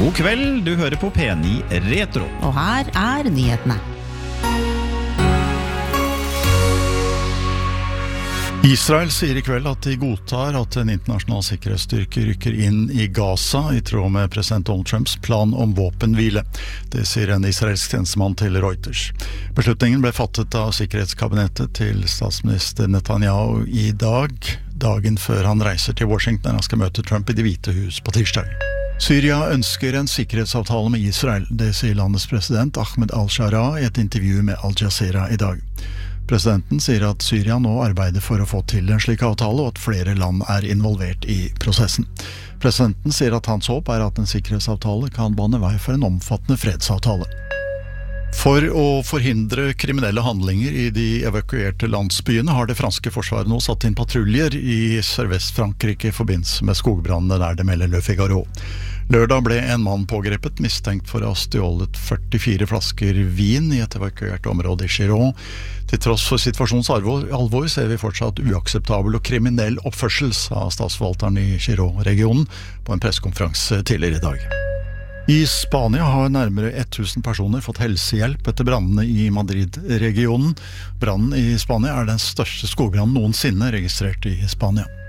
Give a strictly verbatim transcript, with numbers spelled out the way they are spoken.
God kveld, du hører på P ni Retro. Og her er nyhetene. Israel sier i kveld at de godtar at en internasjonal sikkerhetsstyrke rykker inn i Gaza i tråd med president Donald Trumps plan om våpenhvile. Det sier en israelsk tjenestemann til Reuters. Beslutningen ble fattet av sikkerhetskabinettet til statsminister Netanyahu i dag, dagen før han reiser til Washington når han skal møte Trump i Det hvite hus på tirsdag. Syria ønsker en sikkerhetsavtale med Israel, det sier landets president Ahmed al-Shara i et intervju med Al Jazeera i dag. Presidenten sier at Syria nå arbeider for å få til en slik avtale, og at flere land er involvert i prosessen. Presidenten sier at hans håp er at en sikkerhetsavtale kan bane vei for en omfattende fredsavtale. For å forhindre kriminelle handlinger i de evakuerte landsbyene har det franske forsvaret nå satt inn patruljer i Sørvest-Frankrike i forbindelse med skogbrannene der det melder Le Figaro. Lørdag ble en mann pågrepet mistenkt for å ha stjålet førtifire flasker vin i et evakuert område i Giron. Til tross for situasjonens alvor, alvor ser vi fortsatt uakseptabel og kriminell oppførsel, sa statsforvalteren i Giron-regionen på en pressekonferanse tidligere i dag. I Spania har nærmere tusen personer fått helsehjelp etter brannene i Madrid-regionen. Brannen i Spania er den største skogbrannen noensinne registrert i Spania.